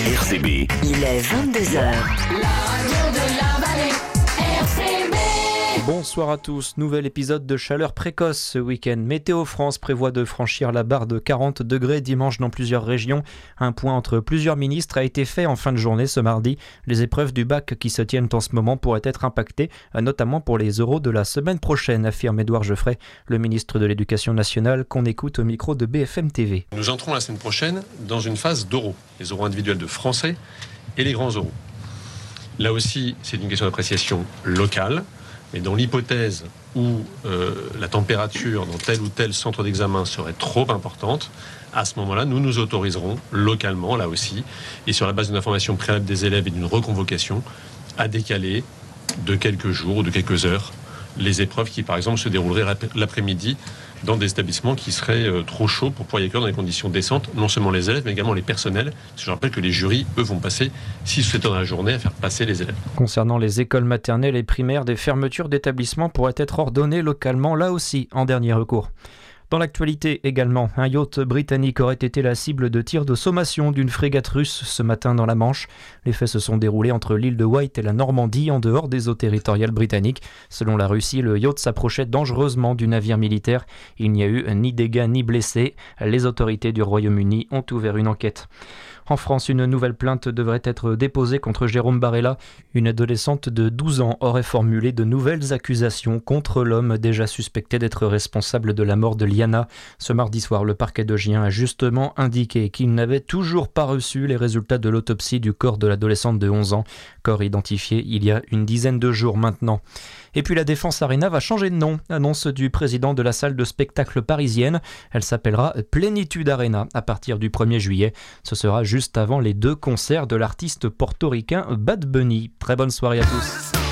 RCB. Il est 22h. La radio de la vallée, RCB. Bonsoir à tous, nouvel épisode de chaleur précoce ce week-end. Météo France prévoit de franchir la barre de 40 degrés dimanche dans plusieurs régions. Un point entre plusieurs ministres a été fait en fin de journée ce mardi. Les épreuves du bac qui se tiennent en ce moment pourraient être impactées, notamment pour les oraux de la semaine prochaine, affirme Édouard Geoffrey, le ministre de l'Éducation nationale, qu'on écoute au micro de BFM TV. Nous entrons la semaine prochaine dans une phase d'oraux, les oraux individuels de français et les grands oraux. Là aussi, c'est une question d'appréciation locale. Mais dans l'hypothèse où la température dans tel ou tel centre d'examen serait trop importante, à ce moment-là, nous nous autoriserons localement, là aussi, et sur la base d'une information préalable des élèves et d'une reconvocation, à décaler de quelques jours ou de quelques heures les épreuves qui, par exemple, se dérouleraient l'après-midi dans des établissements qui seraient trop chauds pour pouvoir y accueillir dans des conditions décentes, non seulement les élèves, mais également les personnels. Parce que je rappelle que les jurys, eux, vont passer 6 ou 7 heures dans la journée à faire passer les élèves. Concernant les écoles maternelles et primaires, des fermetures d'établissements pourraient être ordonnées localement, là aussi, en dernier recours. Dans l'actualité également, un yacht britannique aurait été la cible de tirs de sommation d'une frégate russe ce matin dans la Manche. Les faits se sont déroulés entre l'île de Wight et la Normandie, en dehors des eaux territoriales britanniques. Selon la Russie, le yacht s'approchait dangereusement du navire militaire. Il n'y a eu ni dégâts ni blessés. Les autorités du Royaume-Uni ont ouvert une enquête. En France, une nouvelle plainte devrait être déposée contre Jérôme Barella. Une adolescente de 12 ans aurait formulé de nouvelles accusations contre l'homme déjà suspecté d'être responsable de la mort de Liana. Ce mardi soir, le parquet de Gien a justement indiqué qu'il n'avait toujours pas reçu les résultats de l'autopsie du corps de l'adolescente de 11 ans, corps identifié il y a une dizaine de jours maintenant. Et puis la Défense Arena va changer de nom, annonce du président de la salle de spectacle parisienne. Elle s'appellera Plénitude Arena à partir du 1er juillet. Ce sera juste avant les 2 concerts de l'artiste portoricain Bad Bunny. Très bonne soirée à tous.